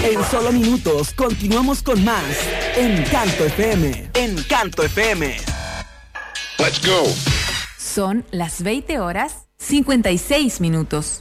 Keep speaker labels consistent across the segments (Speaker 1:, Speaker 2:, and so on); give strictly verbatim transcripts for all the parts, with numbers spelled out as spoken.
Speaker 1: En solo minutos continuamos con más Encanto F M. Encanto F M.
Speaker 2: Let's go.
Speaker 3: Son las veinte horas cincuenta y seis minutos.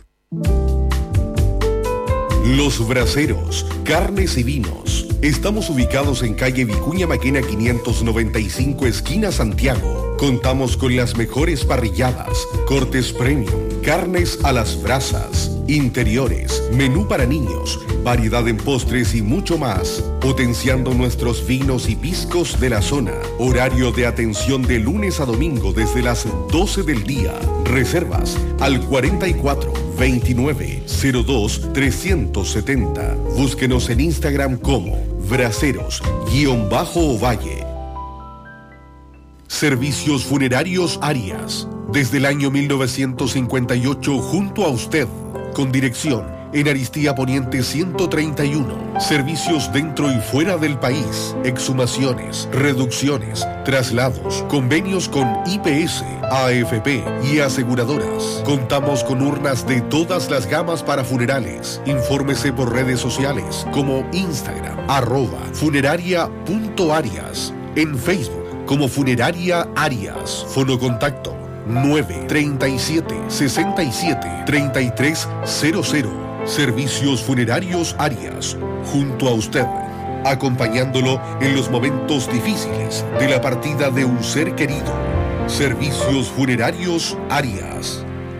Speaker 4: Los Braseros, carnes y vinos. Estamos ubicados en calle Vicuña Maquena quinientos noventa y cinco, esquina Santiago. Contamos con las mejores parrilladas, cortes premium, carnes a las brasas, interiores, menú para niños, variedad en postres y mucho más, potenciando nuestros vinos y piscos de la zona. Horario de atención de lunes a domingo desde las doce del día. Reservas al cuarenta y cuatro, veintinueve, cero dos, trescientos setenta. Búsquenos en Instagram como Braseros-Ovalle. Servicios Funerarios Arias. Desde el año mil novecientos cincuenta y ocho junto a usted. Con dirección en Aristía Poniente ciento treinta y uno. Servicios dentro y fuera del país. Exhumaciones, reducciones, traslados, convenios con I P S, A F P y aseguradoras. Contamos con urnas de todas las gamas para funerales. Infórmese por redes sociales como Instagram, arroba funeraria.arias. En Facebook como Funeraria Arias. Fonocontacto nueve treinta y siete, sesenta y siete, treinta y tres cero cero. Servicios Funerarios Arias, junto a usted, acompañándolo en los momentos difíciles de la partida de un ser querido. Servicios Funerarios Arias.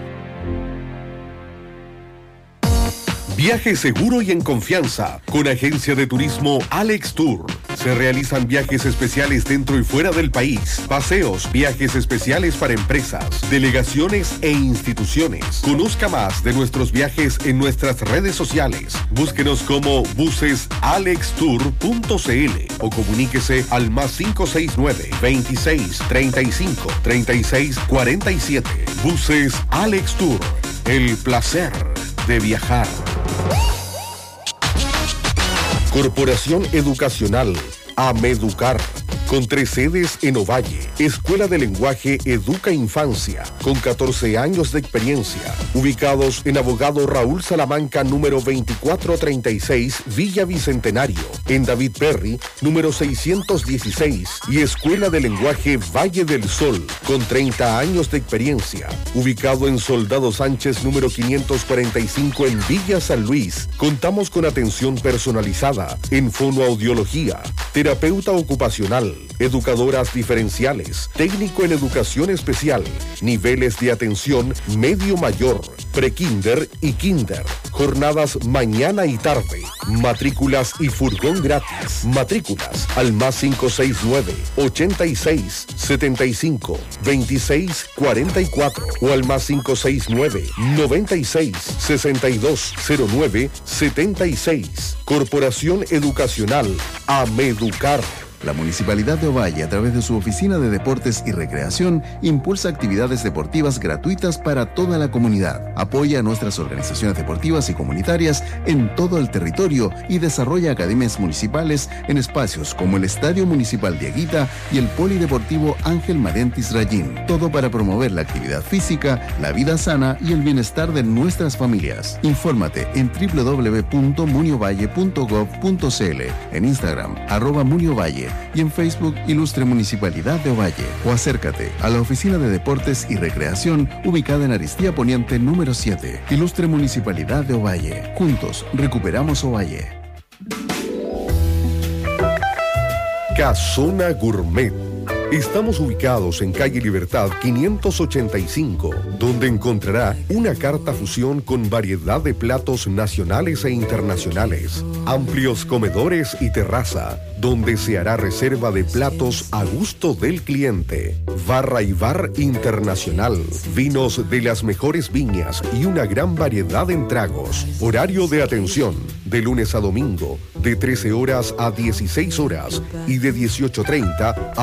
Speaker 4: Viaje seguro y en confianza con Agencia de Turismo Alex Tour. Se realizan viajes especiales dentro y fuera del país, paseos, viajes especiales para empresas, delegaciones e instituciones. Conozca más de nuestros viajes en nuestras redes sociales. Búsquenos como buses alex tour punto c l o comuníquese al más cinco seis nueve, veintiséis, treinta y cinco, treinta y seis, cuarenta y siete. Buses Alex Tour. El placer de viajar. Corporación Educacional Ameducar, con tres sedes en Ovalle. Escuela de Lenguaje Educa Infancia, con catorce años de experiencia. Ubicados en Abogado Raúl Salamanca, número veinticuatro treinta y seis, Villa Bicentenario. En David Perry, número seiscientos dieciséis. Y Escuela de Lenguaje Valle del Sol, con treinta años de experiencia. Ubicado en Soldado Sánchez, número quinientos cuarenta y cinco, en Villa San Luis. Contamos con atención personalizada en fonoaudiología, terapeuta ocupacional, educadoras diferenciales, técnico en educación especial, niveles de atención medio mayor, prekinder y kinder, jornadas mañana y tarde, matrículas y furgón gratis. Matrículas al más cinco seis nueve, ochenta y seis, setenta y cinco, veintiséis, cuarenta y cuatro o al más cinco seis nueve, noventa y seis, sesenta y dos, cero nueve, setenta y seis. Corporación Educacional Ameducar.
Speaker 5: La Municipalidad de Ovalle, a través de su Oficina de Deportes y Recreación, impulsa actividades deportivas gratuitas para toda la comunidad, apoya a nuestras organizaciones deportivas y comunitarias en todo el territorio y desarrolla academias municipales en espacios como el Estadio Municipal de Aguita y el Polideportivo Ángel Marentis Rayín. Todo para promover la actividad física, la vida sana y el bienestar de nuestras familias. Infórmate en doble u doble u doble u punto muniovalle punto gov punto c l, en Instagram, arroba muniovalle, y en Facebook Ilustre Municipalidad de Ovalle, o acércate a la Oficina de Deportes y Recreación ubicada en Aristía Poniente número siete. Ilustre Municipalidad de Ovalle. Juntos recuperamos Ovalle.
Speaker 4: Casona Gourmet. Estamos ubicados en calle Libertad quinientos ochenta y cinco, donde encontrará una carta fusión con variedad de platos nacionales e internacionales, amplios comedores y terraza, donde se hará reserva de platos a gusto del cliente. Barra y bar internacional, vinos de las mejores viñas y una gran variedad en tragos. Horario de atención, de lunes a domingo, de trece horas a dieciséis horas y de dieciocho treinta a